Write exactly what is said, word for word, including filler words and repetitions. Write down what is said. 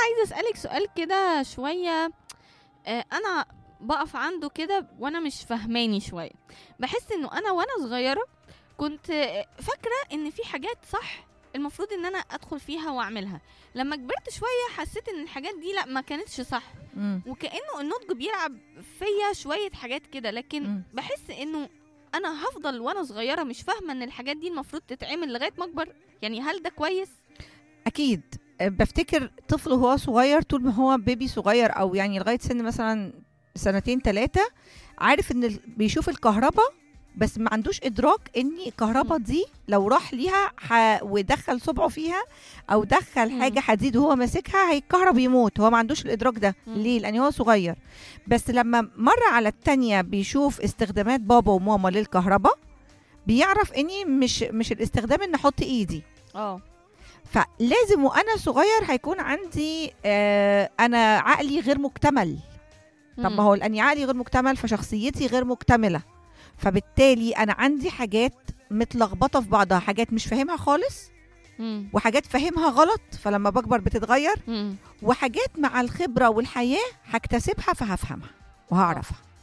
عايزه اسالك سؤال كده شويه، آه انا بقف عنده كده وانا مش فهماني شويه. بحس انه انا وانا صغيره كنت آه، فاكره ان في حاجات صح المفروض ان انا ادخل فيها واعملها. لما كبرت شويه حسيت ان الحاجات دي لا ما كانتش صح، مم. وكانه النضج بيلعب فيا شويه حاجات كده. لكن مم. بحس انه انا هفضل وانا صغيره مش فاهمه ان الحاجات دي المفروض تتعمل لغايه ما اكبر. يعني هل ده كويس؟ اكيد. أه، بفتكر طفل وهو صغير، طول ما هو بيبي صغير او يعني لغايه سن مثلا سنتين ثلاثه، عارف ان ال- بيشوف الكهرباء، بس ما عندوش ادراك ان الكهرباء مم. دي لو راح ليها ح... ودخل صبعه فيها او دخل مم. حاجه حديد وهو ماسكها هيتكهرب يموت. هو ما عندوش الادراك ده. مم. ليه؟ لان هو صغير. بس لما مره على التانية بيشوف استخدامات بابا وماما للكهرباء، بيعرف اني مش مش الاستخدام ان احط ايدي. اه. فلازم وانا صغير هيكون عندي آه انا عقلي غير مكتمل. طب ما هو لاني عقلي غير مكتمل فشخصيتي غير مكتمله، فبالتالي انا عندي حاجات متلخبطه في بعضها، حاجات مش فاهمها خالص مم. وحاجات فاهمها غلط فلما بكبر بتتغير، مم. وحاجات مع الخبره والحياه هكتسبها فهفهمها وهعرفها.